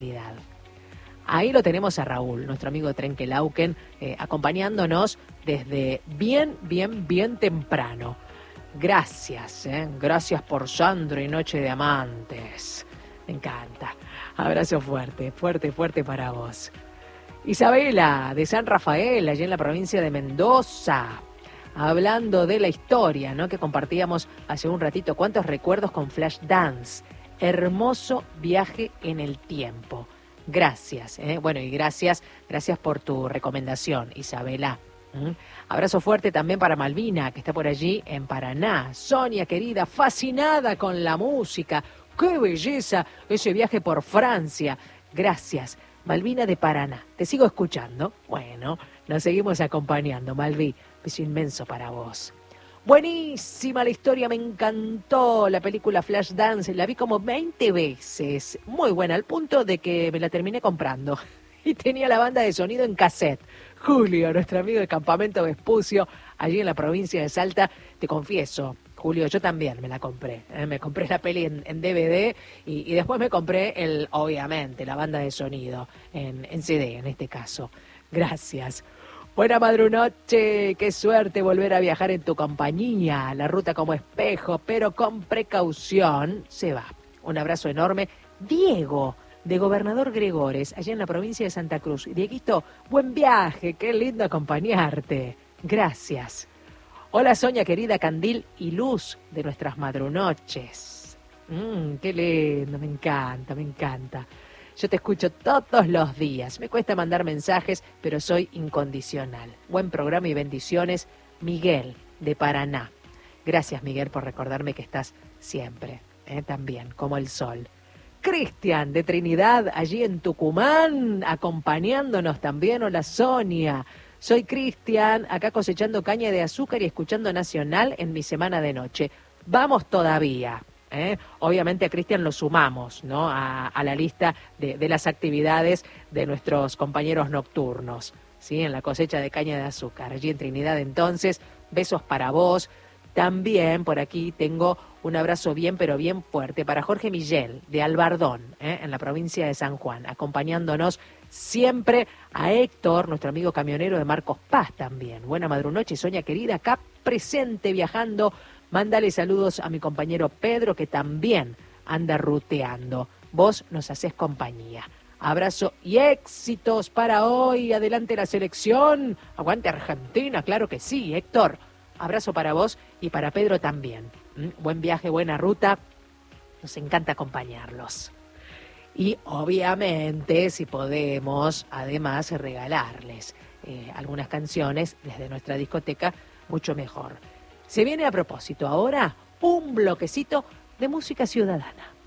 Ahí lo tenemos a Raúl, nuestro amigo de Trenkelauken, acompañándonos desde bien temprano. Gracias, gracias por Sandro y Noche de Amantes. Me encanta. Abrazo fuerte para vos. Isabela, de San Rafael, allí en la provincia de Mendoza. Hablando de la historia, ¿no?, que compartíamos hace un ratito. ¿Cuántos recuerdos con Flashdance? Hermoso viaje en el tiempo. Gracias, bueno, y gracias por tu recomendación, Isabela. Abrazo fuerte también para Malvina, que está por allí en Paraná. Sonia, querida, fascinada con la música. ¡Qué belleza ese viaje por Francia! Gracias, Malvina de Paraná. Te sigo escuchando. Bueno, nos seguimos acompañando, Malví. Beso inmenso para vos. Buenísima la historia, me encantó la película Flashdance, la vi como 20 veces, muy buena, al punto de que me la terminé comprando y tenía la banda de sonido en cassette. Julio, nuestro amigo del Campamento Vespucio, allí en la provincia de Salta, te confieso, Julio, yo también me la compré, me compré la peli en DVD y después me compré obviamente, la banda de sonido en CD en este caso. Gracias. Buena madrunoche, qué suerte volver a viajar en tu compañía, la ruta como espejo, pero con precaución se va. Un abrazo enorme. Diego, de Gobernador Gregores, allá en la provincia de Santa Cruz. Dieguito, buen viaje, qué lindo acompañarte. Gracias. Hola Sonia, querida, Candil y luz de nuestras madrunoches. Qué lindo, me encanta. Yo te escucho todos los días. Me cuesta mandar mensajes, pero soy incondicional. Buen programa y bendiciones. Miguel, de Paraná. Gracias, Miguel, por recordarme que estás siempre, también, como el sol. Cristian, de Trinidad, allí en Tucumán, acompañándonos también. Hola, Sonia. Soy Cristian, acá cosechando caña de azúcar y escuchando Nacional en mi semana de noche. Vamos todavía. Obviamente a Cristian lo sumamos, ¿no?, a la lista de las actividades de nuestros compañeros nocturnos, ¿sí?, en la cosecha de caña de azúcar, allí en Trinidad. Entonces, besos para vos. También por aquí tengo un abrazo pero bien fuerte para Jorge Millel, de Albardón, en la provincia de San Juan, acompañándonos siempre. A Héctor, nuestro amigo camionero de Marcos Paz también. Buena madrunoche, Sonia querida, acá presente viajando. Mándale saludos a mi compañero Pedro, que también anda ruteando. Vos nos hacés compañía. Abrazo y éxitos para hoy. Adelante la selección. Aguante Argentina, claro que sí, Héctor. Abrazo para vos y para Pedro también. Buen viaje, buena ruta. Nos encanta acompañarlos. Y obviamente, si podemos, además, regalarles algunas canciones desde nuestra discoteca, mucho mejor. Se viene a propósito ahora un bloquecito de música ciudadana.